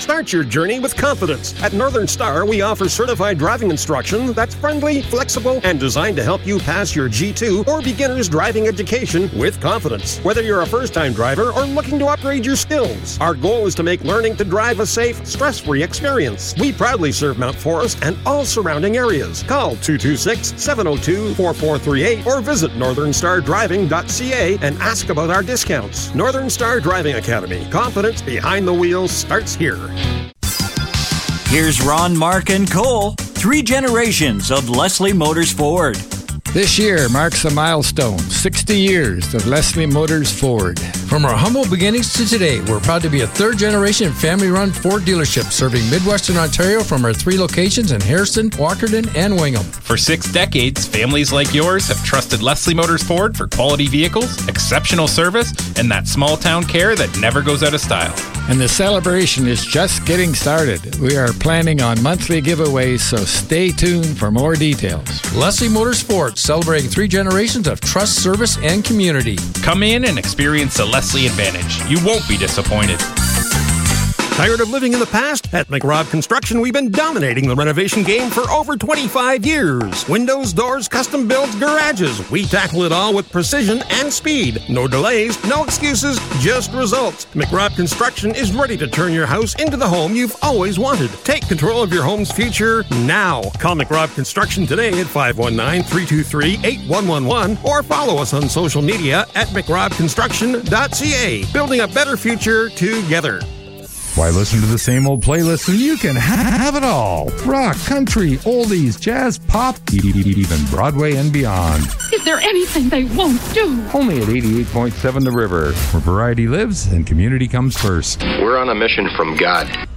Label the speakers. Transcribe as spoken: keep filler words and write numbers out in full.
Speaker 1: Start your journey with confidence. At Northern Star, we offer certified driving instruction that's friendly, flexible, and designed to help you pass your G two or beginner's driving education with confidence. Whether you're a first-time driver or looking to upgrade your skills, our goal is to make learning to drive a safe, stress-free experience. We proudly serve Mount Forest and all surrounding areas. Call two two six, seven oh two, four four three eight or visit northern star driving dot c a and ask about our discounts. Northern Star Driving Academy. Confidence behind the wheel starts here.
Speaker 2: Here's Ron, Mark, and Cole. Three generations of Leslie Motors Ford.
Speaker 3: This year marks a milestone, sixty years of Leslie Motors Ford.
Speaker 4: From our humble beginnings to today, we're proud to be a third-generation family-run Ford dealership serving Midwestern Ontario from our three locations in Harrison, Walkerton, and Wingham.
Speaker 5: For six decades, families like yours have trusted Leslie Motors Ford for quality vehicles, exceptional service, and that small-town care that never goes out of style.
Speaker 3: And the celebration is just getting started. We are planning on monthly giveaways, so stay tuned for more details.
Speaker 4: Leslie Motors Ford, celebrating three generations of trust, service, and community.
Speaker 5: Come in and experience the Leslie advantage. You won't be disappointed.
Speaker 1: Tired of living in the past? At McRob Construction, we've been dominating the renovation game for over twenty-five years. Windows, doors, custom builds, garages. We tackle it all with precision and speed. No delays, no excuses, just results. McRob Construction is ready to turn your house into the home you've always wanted. Take control of your home's future now. Call McRob Construction today at five one nine, three two three, eight one one one or follow us on social media at mcrob construction dot c a. Building a better future together.
Speaker 6: Why listen to the same old playlist when you can ha- have it all? Rock, country, oldies, jazz, pop, even Broadway and beyond.
Speaker 7: Is there anything they won't do?
Speaker 6: Only at eighty-eight point seven The River, where variety lives and community comes first.
Speaker 8: We're on a mission from God.